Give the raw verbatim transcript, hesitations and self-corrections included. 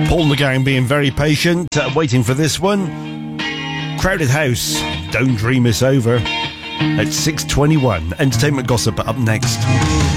Paul and the gang being very patient, uh, waiting for this one. Crowded House, Don't Dream It's Over, at six twenty-one. Entertainment Gossip up next.